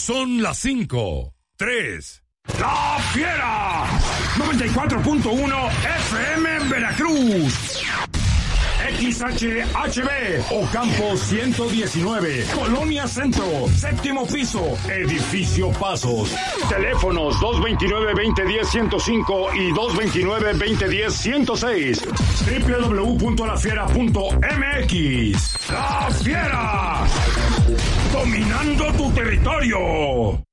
Son las 5, 3. ¡La Fiera! 94.1 FM en Veracruz. XHHB, Ocampo 119, Colonia Centro, séptimo piso, Edificio Pasos. Teléfonos 229-2010-105 y 229-2010-106. www.lafiera.mx. ¡La Fiera! Dominando tu territorio.